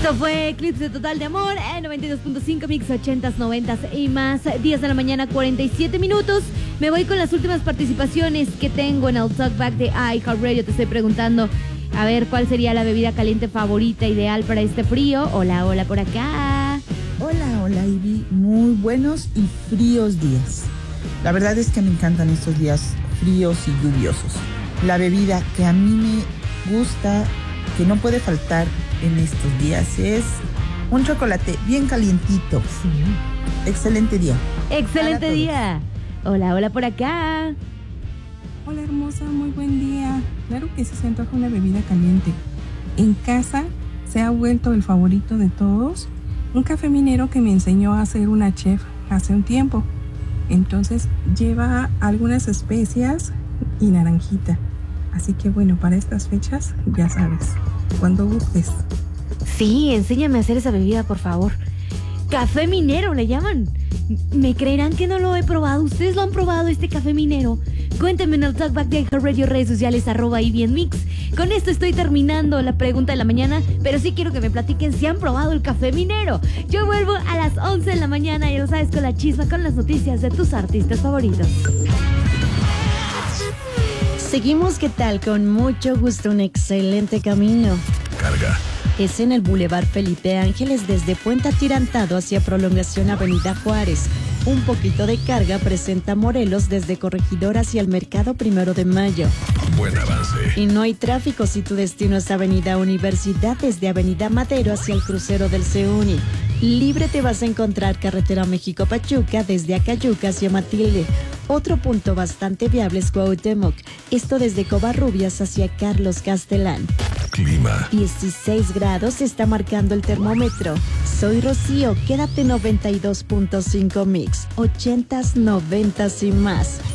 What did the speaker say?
Esto fue Eclipse Total de Amor en 92.5 Mix 80s, 90s y más. 10 de la mañana, 47 minutos. Me voy con las últimas participaciones que tengo en el Talkback de iHeartRadio. Te estoy preguntando, a ver, ¿cuál sería la bebida caliente favorita ideal para este frío? Hola, hola por acá. Hola, Ivy. Muy buenos y fríos días. La verdad es que me encantan estos días fríos y lluviosos. La bebida que a mí me gusta, que no puede faltar en estos días, es un chocolate bien calientito. Sí. Excelente día. Excelente día. Hola, hola por acá. Hola hermosa, muy buen día. Claro que sí se antoja una bebida caliente. En casa se ha vuelto el favorito de todos. Un café minero que me enseñó a hacer una chef hace un tiempo. Entonces lleva algunas especias y naranjita. Así que bueno, para estas fechas, ya sabes, cuando gustes. Sí, enséñame a hacer esa bebida, por favor. Café minero le llaman. ¿Me creerán que no lo he probado? ¿Ustedes lo han probado, este café minero? Cuéntenme en el Talkback de iHeartRadio, redes sociales, @IBNMix. Con esto estoy terminando la pregunta de la mañana, pero sí quiero que me platiquen si han probado el café minero. Yo vuelvo a las 11 de la mañana, ya lo sabes, con la chisma, con las noticias de tus artistas favoritos. Seguimos, ¿qué tal? Con mucho gusto, un excelente camino. Carga. Es en el Boulevard Felipe Ángeles desde Puente Atirantado hacia Prolongación Avenida Juárez. Un poquito de carga presenta Morelos desde Corregidor hacia el Mercado 1 de Mayo. Buen avance. Y no hay tráfico si tu destino es Avenida Universidad desde Avenida Madero hacia el crucero del CEUNI. Libre te vas a encontrar carretera México-Pachuca desde Acayuca hacia Matilde. Otro punto bastante viable es Cuauhtémoc. Esto desde Covarrubias hacia Carlos Castellán. Clima. 16 grados está marcando el termómetro. Soy Rocío, quédate 92.5 Mix, 80s, 90s y más.